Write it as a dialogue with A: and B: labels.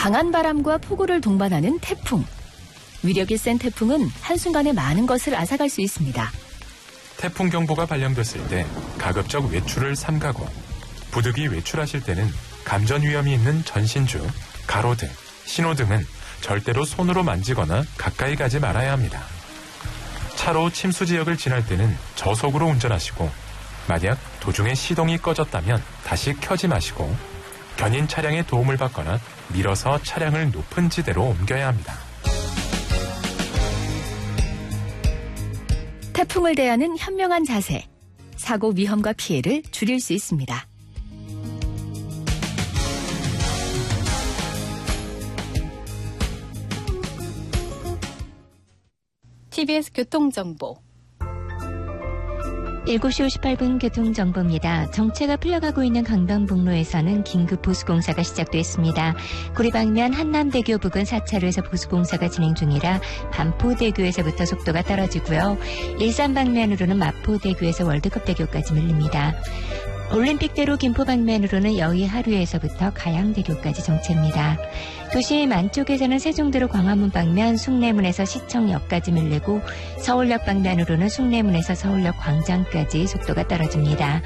A: 강한 바람과 폭우를 동반하는 태풍. 위력이 센 태풍은 한순간에 많은 것을 앗아갈 수 있습니다.
B: 태풍 경보가 발령됐을 때 가급적 외출을 삼가고, 부득이 외출하실 때는 감전 위험이 있는 전신주, 가로등, 신호등은 절대로 손으로 만지거나 가까이 가지 말아야 합니다. 차로 침수 지역을 지날 때는 저속으로 운전하시고, 만약 도중에 시동이 꺼졌다면 다시 켜지 마시고, 견인 차량의 도움을 받거나 밀어서 차량을 높은 지대로 옮겨야 합니다.
A: 태풍을 대하는 현명한 자세, 사고 위험과 피해를 줄일 수 있습니다.
C: TBS 교통정보
D: 7시 58분 교통정보입니다. 정체가 풀려가고 있는 강변북로에서는 긴급 보수공사가 시작됐습니다. 구리 방면 한남대교 부근 4차로에서 보수공사가 진행 중이라 반포대교에서부터 속도가 떨어지고요. 일산 방면으로는 마포대교에서 월드컵대교까지 밀립니다. 올림픽대로 김포 방면으로는 여의하루에서부터 가양대교까지 정체입니다. 도심 안쪽에서는 세종대로 광화문 방면 숭례문에서 시청역까지 밀리고, 서울역 방면으로는 숭례문에서 서울역 광장까지 속도가 떨어집니다.